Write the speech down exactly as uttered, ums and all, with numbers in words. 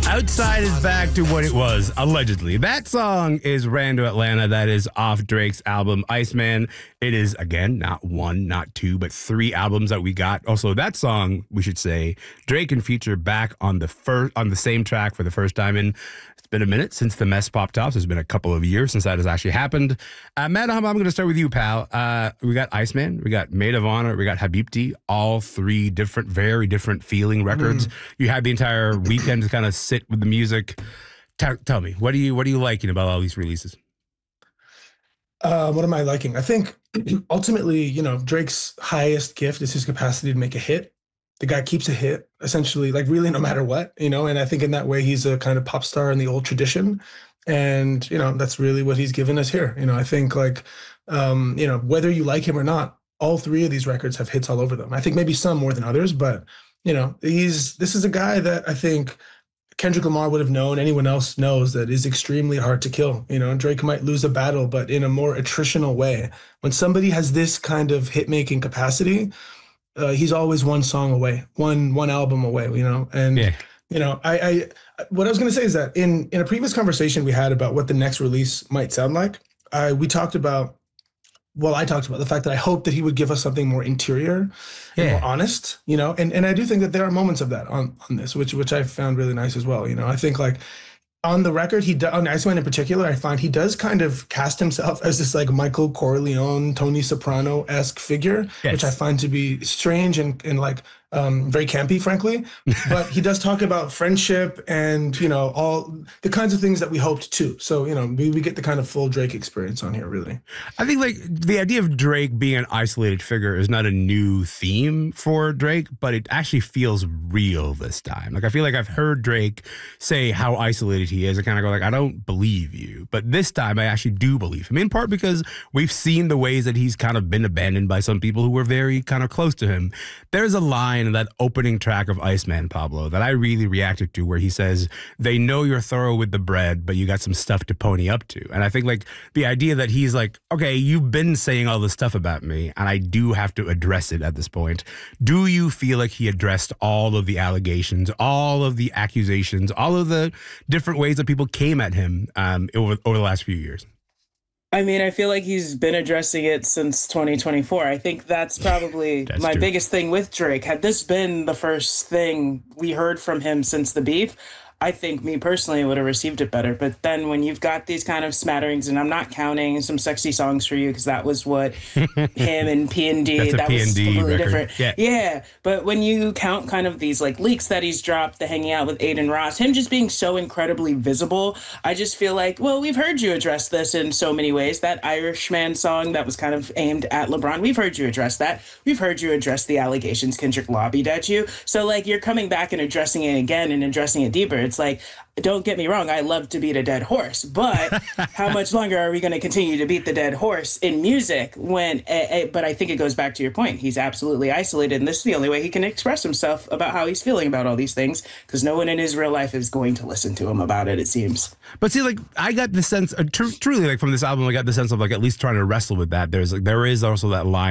Outside is back to what it was, allegedly. That song is Rando Atlanta. That is off Drake's album, Iceman. It is, again, not one, not two, but three albums that we got. Also, that song, we should say, Drake and Future back on the first, on the same track for the first time in, it's been a minute since the mess popped off. It's been a couple of years since that has actually happened. Uh, Matt, I'm going to start with you, pal. Uh, we got Iceman, we got Maid of Honor, we got Habibti, all three different, very different feeling records. Mm. You had the entire weekend to kind of sit with the music. T- tell me, what are you what are you liking about all these releases? Uh, what am I liking? I think ultimately, you know, Drake's highest gift is his capacity to make a hit. The guy keeps a hit, essentially, like really no matter what, you know, and I think in that way he's a kind of pop star in the old tradition. And, you know, that's really what he's given us here. You know, I think like, um, you know, whether you like him or not, all three of these records have hits all over them. I think maybe some more than others, but, you know, he's this is a guy that I think Kendrick Lamar would have known, anyone else knows, that is extremely hard to kill. You know, Drake might lose a battle, but in a more attritional way. When somebody has this kind of hit-making capacity, uh, he's always one song away, one one album away, you know? And, yeah. you know, I, I what I was going to say is that in, in a previous conversation we had about what the next release might sound like, I, we talked about, well, I talked about the fact that I hope that he would give us something more interior yeah. and more honest, you know, and, and I do think that there are moments of that on, on this, which which I found really nice as well. You know, I think like on the record, he do, on Iceman in particular, I find he does kind of cast himself as this like Michael Corleone, Tony Soprano-esque figure, yes. which I find to be strange and, and like um, very campy, frankly. But he does talk about friendship and, you know, all the kinds of things that we hoped too. So, you know, we, we get the kind of full Drake experience on here, really. I think like the idea of Drake being an isolated figure is not a new theme for Drake, but it actually feels real this time. Like I feel like I've heard Drake say how isolated he is. I kind of go like, I don't believe you. But this time I actually do believe him, in part because we've seen the ways that he's kind of been abandoned by some people who were very kind of close to him. There's a line in that opening track of Iceman, Pablo, that I really reacted to, where he says, they know you're thorough with the bread, but you got some stuff to pony up to. And I think like the idea that he's like, okay, you've been saying all this stuff about me, and I do have to address it at this point. Do you feel like he addressed all of the allegations, all of the accusations, all of the different ways that people came at him um, over, over the last few years? I mean, I feel like he's been addressing it since twenty twenty-four. I think that's probably that's my true. biggest thing with Drake. Had this been the first thing we heard from him since the beef, I think me personally would have received it better. But then when you've got these kind of smatterings, and I'm not counting some Sexy Songs for You, because that was what him and P and D, that P and D was completely record. different. Yeah. yeah. But when you count kind of these like leaks that he's dropped, the hanging out with Aiden Ross, him just being so incredibly visible, I just feel like, well, we've heard you address this in so many ways. That Irishman song that was kind of aimed at LeBron, we've heard you address that. We've heard you address the allegations Kendrick lobbied at you. So like you're coming back and addressing it again and addressing it deeper. It's like, don't get me wrong, I love to beat a dead horse, but how much longer are we going to continue to beat the dead horse in music when, uh, uh, but I think it goes back to your point. He's absolutely isolated, and this is the only way he can express himself about how he's feeling about all these things, because no one in his real life is going to listen to him about it, it seems. But see, like, I got the sense, uh, tr- truly, like, from this album, I got the sense of, like, at least trying to wrestle with that. There's, like, there is also that line